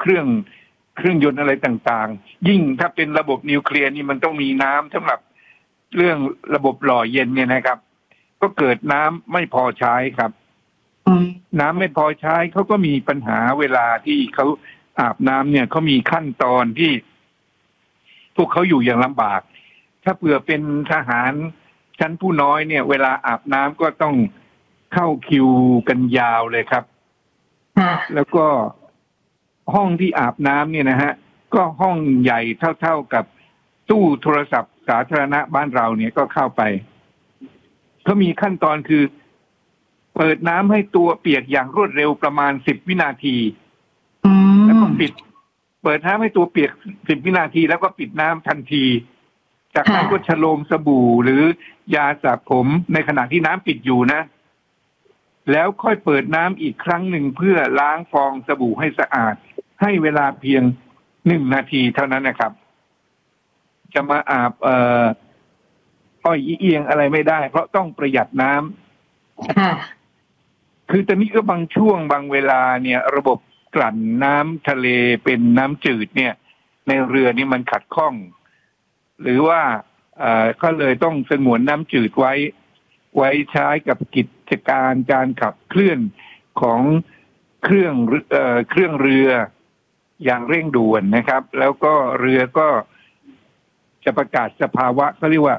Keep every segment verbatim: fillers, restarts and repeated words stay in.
รื่องเครื่องยนต์อะไรต่างๆยิ่งถ้าเป็นระบบนิวเคลียร์นี่มันต้องมีน้ำสำหรับเรื่องระบบหล่อเย็นเนี่ยนะครับก็เกิดน้ำไม่พอใช้ครับน้ำไม่พอใช้เขาก็มีปัญหาเวลาที่เขาอาบน้ำเนี่ยเขามีขั้นตอนที่พวกเขาอยู่อย่างลำบากถ้าเผื่อเป็นทหารชั้นผู้น้อยเนี่ยเวลาอาบน้ำก็ต้องเข้าคิวกันยาวเลยครับแล้วก็ห้องที่อาบน้ำเนี่ยนะฮะก็ห้องใหญ่เท่าๆกับตู้โทรศัพท์สาธารณะบ้านเราเนี่ยก็เข้าไปเขามีขั้นตอนคือเปิดน้ำให้ตัวเปียกอย่างรวดเร็วประมาณสิบวินาทีแล้วก็ปิดเปิดน้ำให้ตัวเปียกสิบวินาทีแล้วก็ปิดน้ำทันทีจากนั้นก็ฉโลมสบู่หรือยาสระผมในขณะที่น้ำปิดอยู่นะแล้วค่อยเปิดน้ำอีกครั้งหนึ่งเพื่อล้างฟองสบู่ให้สะอาดให้เวลาเพียงหนึ่งนาทีเท่านั้นนะครับจะมาอาบเอ่ออ้อยเอียงอะไรไม่ได้เพราะต้องประหยัดน้ำคือตอนนี้ก็บางช่วงบางเวลาเนี่ยระบบกลั่นน้ำทะเลเป็นน้ำจืดเนี่ยในเรือนี่มันขัดข้องหรือว่าเอ่อก็เลยต้องสงวนน้ำจืดไว้ไว้ใช้กับกิจการการขับเคลื่อนของเครื่องเอ่อเครื่องเรืออย่างเร่งด่วนนะครับแล้วก็เรือก็จะประกาศสภาวะเขาเรียกว่า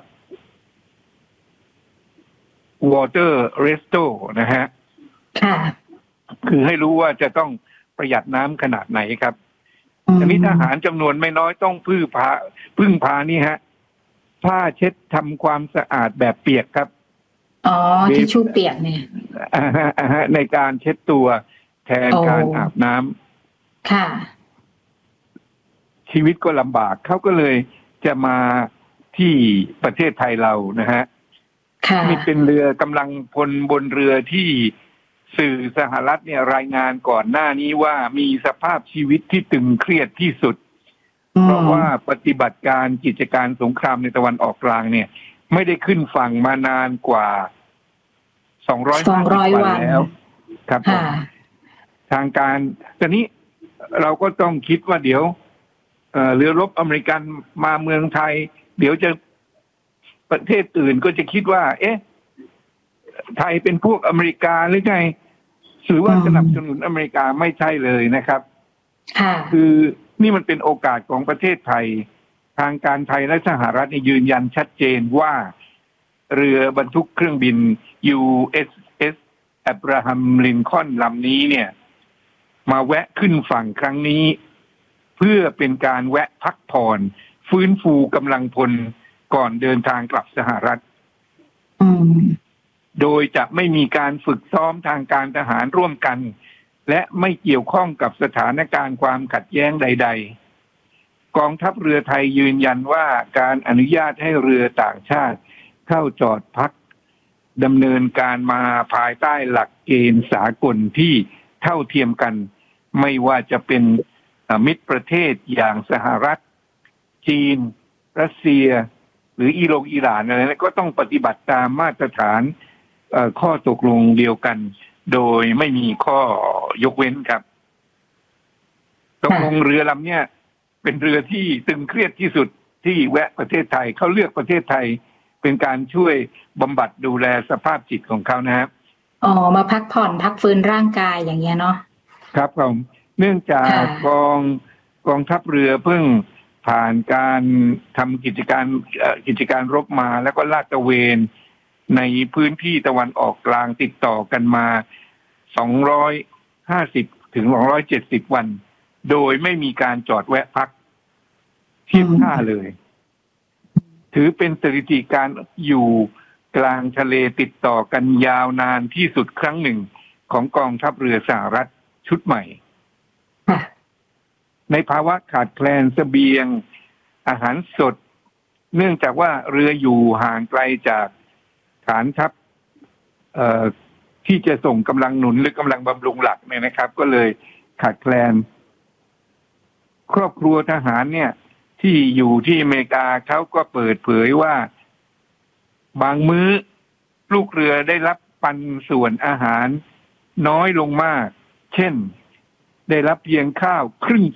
water resto นะฮะคือให้รู้ว่าจะต้องประหยัดน้ำขนาดไหนครับอันนี้ทหารจำนวนไม่น้อยต้องพึ่งพาพึ่งพานี่ฮะผ้าเช็ดทำความสะอาดแบบเปียกครับอ๋อทิชชู่เปียกเนี่ยในการเช็ดตัวแทนการอาบน้ำค่ะชีวิตก็ลำบากเขาก็เลยจะมาที่ประเทศไทยเรานะฮะนี่เป็นเรือกำลังพลบนเรือที่สื่อสหรัฐเนี่ยรายงานก่อนหน้านี้ว่ามีสภาพชีวิตที่ตึงเครียดที่สุดเพราะว่าปฏิบัติการกิจการสงครามในตะวันออกกลางเนี่ยไม่ได้ขึ้นฝั่งมานานกว่าสองร้อยห้าสิบวันแล้วครับทางการตอนนี้เราก็ต้องคิดว่าเดี๋ยวเรือรบอเมริกันมาเมืองไทยเดี๋ยวจะประเทศอื่นก็จะคิดว่าเอ๊ะไทยเป็นพวกอเมริกาหรือไงหรือว่าสนับสนุนอเมริกาไม่ใช่เลยนะครับคือนี่มันเป็นโอกาสของประเทศไทยทางการไทยและสหรัฐยืนยันชัดเจนว่าเรือบรรทุกเครื่องบิน ยู เอส เอส Abraham Lincoln ลำนี้เนี่ยมาแวะขึ้นฝั่งครั้งนี้เพื่อเป็นการแวะพักผ่อนฟื้นฟูกำลังพลก่อนเดินทางกลับสหรัฐโดยจะไม่มีการฝึกซ้อมทางการทหารร่วมกันและไม่เกี่ยวข้องกับสถานการณ์ความขัดแย้งใดๆกองทัพเรือไทยยืนยันว่าการอนุญาตให้เรือต่างชาติเข้าจอดพักดำเนินการมาภายใต้หลักเกณฑ์สากลที่เท่าเทียมกันไม่ว่าจะเป็นมิตรประเทศอย่างสหรัฐจีนรัสเซียหรืออิหร่านอิหร่านอะไรนั้นก็ต้องปฏิบัติตามมาตรฐานข้อตกลงเดียวกันโดยไม่มีข้อยกเว้นครับตกลงเรือลำเนี้ยเป็นเรือที่ตึงเครียดที่สุดที่แวะประเทศไทยเขาเลือกประเทศไทยเป็นการช่วยบำบัดดูแลสภาพจิตของเขานะครับอ๋อมาพักผ่อนพักฟื้นร่างกายอย่างเงี้ยเนาะครับผมเนื่องจากกองกองทัพเรือเพิ่งผ่านการทำกิจการกิจการรบมาแล้วก็ลาดตระเวนในพื้นที่ตะวันออกกลางติดต่อกันมาสองร้อยห้าสิบถึงสองร้อยเจ็ดสิบวันโดยไม่มีการจอดแวะพักเทียบท่าเลยถือเป็นสถิติการอยู่กลางทะเลติดต่อกันยาวนานที่สุดครั้งหนึ่งของกองทัพเรือสหรัฐชุดใหม่ในภาวะขาดแคลนเสบียงอาหารสดเนื่องจากว่าเรืออยู่ห่างไกลจากฐานทัพที่จะส่งกำลังหนุนหรือกำลังบำรุงหลักเนี่ยนะครับก็เลยขาดแคลนครอบครัวทหารเนี่ยที่อยู่ที่อเมริกาเขาก็เปิดเผยว่าบางมื้อลูกเรือได้รับปันส่วนอาหารน้อยลงมากเช่นได้รับเพียงข้าวครึ่ง